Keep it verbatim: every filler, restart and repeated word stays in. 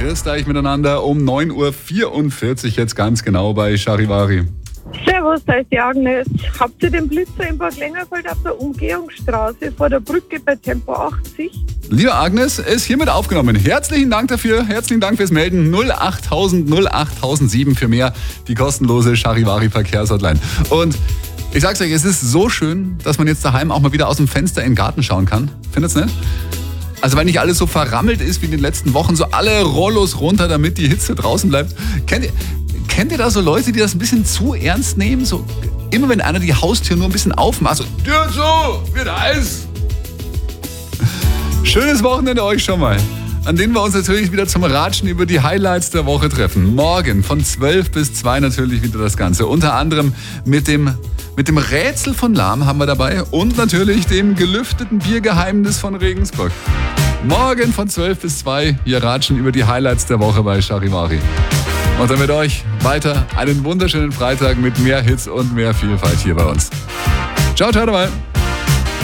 Grüßt euch miteinander um neun Uhr vierundvierzig jetzt ganz genau bei Charivari. Servus, da ist die Agnes. Habt ihr den Blitzer in Burg Längerfeld auf der Umgehungsstraße vor der Brücke bei Tempo achtzig? Liebe Agnes, ist hiermit aufgenommen. Herzlichen Dank dafür, herzlichen Dank fürs Melden. null achttausend null achttausendsieben für mehr, die kostenlose Charivari Verkehrshotline. Und ich sag's euch, es ist so schön, dass man jetzt daheim auch mal wieder aus dem Fenster in den Garten schauen kann. Findet's nicht? Also weil nicht alles so verrammelt ist wie in den letzten Wochen, so alle Rollos runter, damit die Hitze draußen bleibt. Kennt ihr, kennt ihr da so Leute, die das ein bisschen zu ernst nehmen? So immer wenn einer die Haustür nur ein bisschen aufmacht, so Tür zu, wird heiß. Schönes Wochenende euch schon mal, an denen wir uns natürlich wieder zum Ratschen über die Highlights der Woche treffen. Morgen von zwölf bis zwei natürlich wieder das Ganze. Unter anderem mit dem, mit dem Rätsel von Lahm haben wir dabei und natürlich dem gelüfteten Biergeheimnis von Regensburg. Morgen von zwölf bis zwei, hier ratschen über die Highlights der Woche bei Charivari. Und dann mit euch weiter einen wunderschönen Freitag mit mehr Hits und mehr Vielfalt hier bei uns. Ciao, ciao dabei.